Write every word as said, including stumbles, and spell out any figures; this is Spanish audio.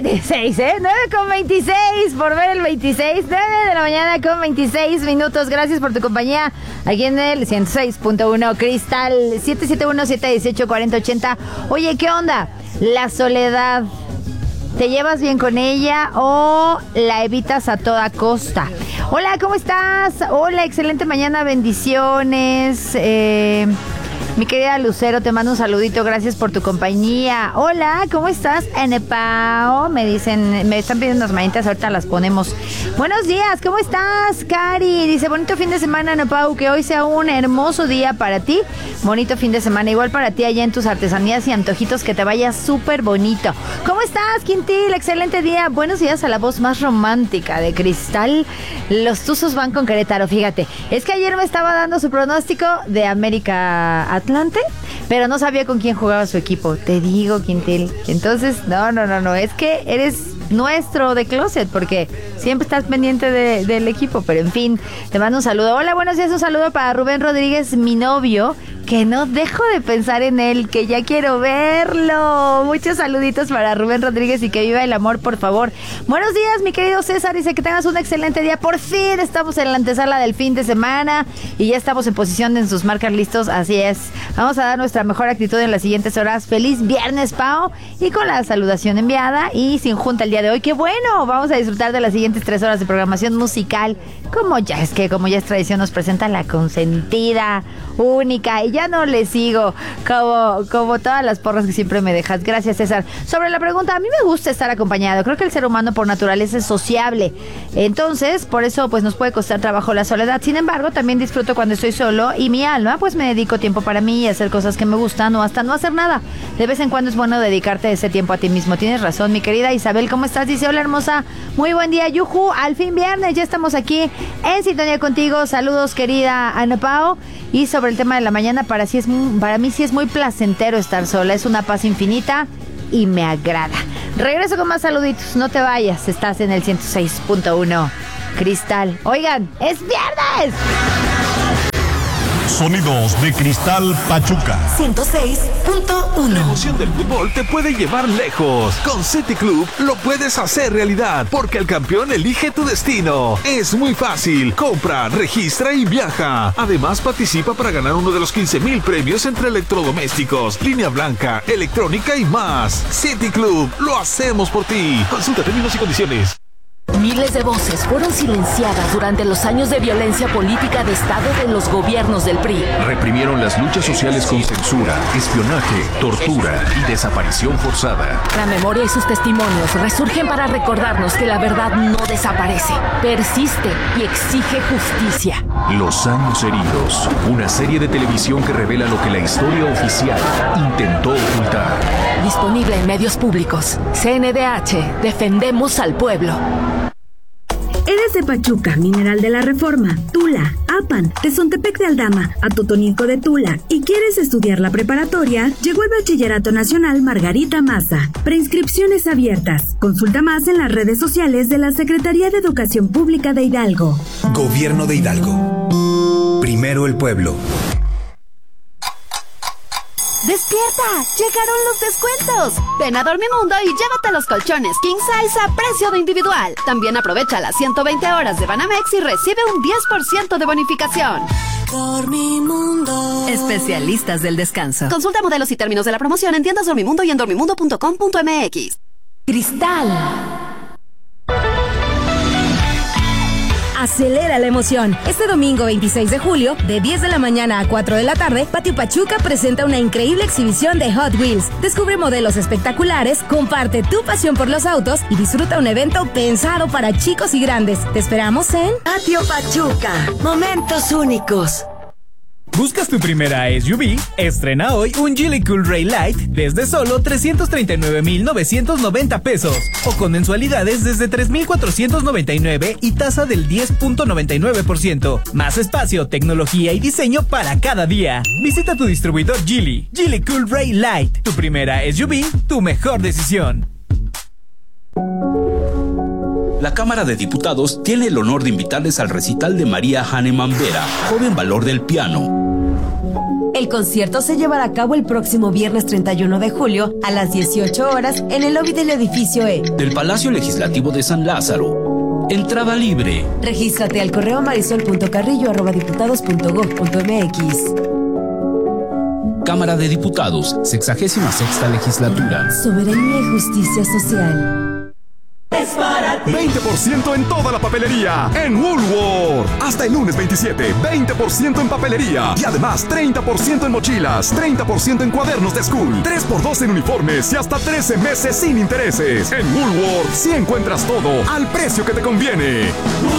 veintiséis, ¿eh? nueve con veintiséis por ver el veintiséis. nueve de la mañana con veintiséis minutos. Gracias por tu compañía aquí en el ciento seis punto uno Cristal. siete siete uno, siete uno ocho, cuatro cero ocho cero. Oye, ¿qué onda? La soledad. ¿Te llevas bien con ella o la evitas a toda costa? Hola, ¿cómo estás? Hola, excelente mañana, bendiciones. Eh... Mi querida Lucero, te mando un saludito, gracias por tu compañía. Hola, ¿cómo estás? Enepao, me dicen, me están pidiendo unas manitas, ahorita las ponemos. Buenos días, ¿cómo estás, Cari? Dice, bonito fin de semana, Enepao, que hoy sea un hermoso día para ti. Bonito fin de semana, igual para ti allá en tus artesanías y antojitos, que te vaya súper bonito. ¿Cómo estás, Quintil? Excelente día. Buenos días a la voz más romántica de Cristal. Los Tuzos van con Querétaro, fíjate. Es que ayer me estaba dando su pronóstico de América Atlante, pero no sabía con quién jugaba su equipo. Te digo, Quintil. Entonces, no, no, no, no. Es que eres nuestro de closet, porque siempre estás pendiente de, del equipo. Pero en fin, te mando un saludo. Hola, buenos días. Un saludo para Rubén Rodríguez, mi novio, que no dejo de pensar en él, que ya quiero verlo. Muchos saluditos para Rubén Rodríguez y que viva el amor, por favor. Buenos días, mi querido César. Dice que tengas un excelente día. Por fin estamos en la antesala del fin de semana y ya estamos en posición de en sus marcas listos. Así es. Vamos a dar nuestra mejor actitud en las siguientes horas. Feliz viernes, Pao. Y con la saludación enviada y sin junta el día de hoy. ¡Qué bueno! Vamos a disfrutar de las siguientes tres horas de programación musical. Como ya es que, como ya es tradición, nos presenta la consentida, única, y ya no le sigo como, como todas las porras que siempre me dejas. Gracias, César. Sobre la pregunta, a mí me gusta estar acompañado. Creo que el ser humano por naturaleza es sociable. Entonces, por eso pues nos puede costar trabajo la soledad. Sin embargo, también disfruto cuando estoy solo y mi alma, pues me dedico tiempo para mí y hacer cosas que me gustan o hasta no hacer nada. De vez en cuando es bueno dedicarte ese tiempo a ti mismo. Tienes razón, mi querida Isabel. ¿Cómo estás? Dice, hola, hermosa. Muy buen día, yuju. Al fin viernes, ya estamos aquí en sintonía contigo. Saludos, querida Ana Pao. Y sobre el tema de la mañana, para, sí es, para mí sí es muy placentero estar sola. Es una paz infinita y me agrada. Regreso con más saluditos. No te vayas. Estás en el ciento seis punto uno Cristal. Oigan, ¡es viernes! Sonidos de Cristal Pachuca. ciento seis punto uno. La emoción del fútbol te puede llevar lejos. Con City Club lo puedes hacer realidad, porque el campeón elige tu destino. Es muy fácil. Compra, registra y viaja. Además, participa para ganar uno de los quince mil premios entre electrodomésticos, línea blanca, electrónica y más. City Club, lo hacemos por ti. Consulta términos y condiciones. Miles de voces fueron silenciadas durante los años de violencia política de Estado de los gobiernos del P R I. Reprimieron las luchas sociales con censura, espionaje, tortura y desaparición forzada. La memoria y sus testimonios resurgen para recordarnos que la verdad no desaparece, persiste y exige justicia. Los años heridos, una serie de televisión que revela lo que la historia oficial intentó ocultar. Disponible en medios públicos. C N D H, defendemos al pueblo. Eres de Pachuca, Mineral de la Reforma, Tula, Apan, Tezontepec de Aldama, Atotonilco de Tula y quieres estudiar la preparatoria, llegó el Bachillerato Nacional Margarita Maza. Preinscripciones abiertas. Consulta más en las redes sociales de la Secretaría de Educación Pública de Hidalgo. Gobierno de Hidalgo. Primero el pueblo. ¡Despierta! ¡Llegaron los descuentos! Ven a Dormimundo y llévate los colchones King Size a precio de individual. También aprovecha las ciento veinte horas de Banamex y recibe un diez por ciento de bonificación. Dormimundo. Especialistas del descanso. Consulta modelos y términos de la promoción en tiendas Dormimundo y en dormimundo punto com punto m x. Cristal. Acelera la emoción. Este domingo veintiséis de julio, de diez de la mañana a cuatro de la tarde, Patio Pachuca presenta una increíble exhibición de Hot Wheels. Descubre modelos espectaculares, comparte tu pasión por los autos y disfruta un evento pensado para chicos y grandes. Te esperamos en Patio Pachuca. Momentos únicos. ¿Buscas tu primera S U V? Estrena hoy un Geely Cool Ray Light desde solo trescientos treinta y nueve mil novecientos noventa pesos o con mensualidades desde tres mil cuatrocientos noventa y nueve y tasa del diez punto noventa y nueve por ciento. Más espacio, tecnología y diseño para cada día. Visita tu distribuidor Geely. Geely Cool Ray Light. Tu primera S U V, tu mejor decisión. La Cámara de Diputados tiene el honor de invitarles al recital de María Hahnemann Vera, joven valor del piano. El concierto se llevará a cabo el próximo viernes treinta y uno de julio a las dieciocho horas en el lobby del edificio E del Palacio Legislativo de San Lázaro. Entrada libre. Regístrate al correo marisol punto carrillo arroba diputados punto gob punto mx. Cámara de Diputados, sexagésima sexta legislatura. Soberanía y justicia social. veinte por ciento en toda la papelería en Woolworth. Hasta el lunes veintisiete, veinte por ciento en papelería. Y además treinta por ciento en mochilas, treinta por ciento en cuadernos de school, tres por dos en uniformes y hasta trece meses sin intereses. En Woolworth sí encuentras todo al precio que te conviene.